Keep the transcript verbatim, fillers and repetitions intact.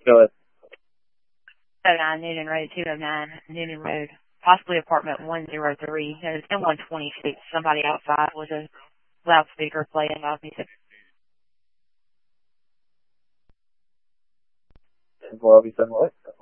Go ahead. oh nine Noonan Road, two oh nine Noonan Road, possibly apartment one oh three. It's in one twenty-six. Somebody outside with a loudspeaker playing loud music. ten four, I'll be seven what?